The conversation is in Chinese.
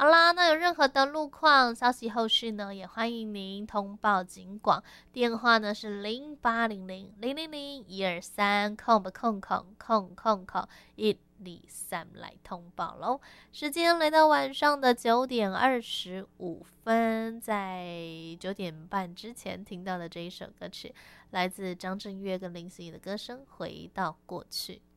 好啦，那有任何的路况消息后续呢，也欢迎您通报警广，电话呢是0800000123空123来通报喽。时间来到晚上的9点25分，在9点半之前听到的这一首歌曲，来自张震岳跟林心怡的歌声《回到过去》。